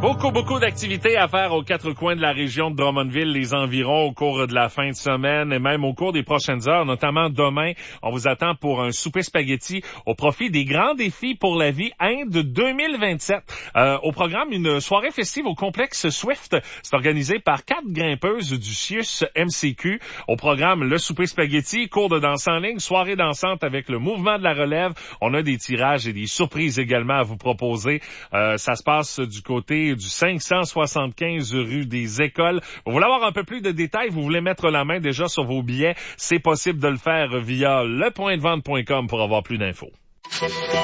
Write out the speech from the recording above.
Beaucoup d'activités à faire aux quatre coins de la région de Drummondville, les environs au cours de la fin de semaine et même au cours des prochaines heures, notamment demain. On vous attend pour un souper spaghetti au profit des grands défis pour la vie Inde 2027. Au programme, une soirée festive au complexe Swift. C'est organisé par 4 grimpeuses du CIUS MCQ. Au programme, le souper spaghetti, cours de danse en ligne, soirée dansante avec le mouvement de la relève. On a des tirages et des surprises également à vous proposer. Ça se passe du côté du 575 rue des Écoles. Vous voulez avoir un peu plus de détails, vous voulez mettre la main déjà sur vos billets, c'est possible de le faire via lepointdevente.com pour avoir plus d'infos.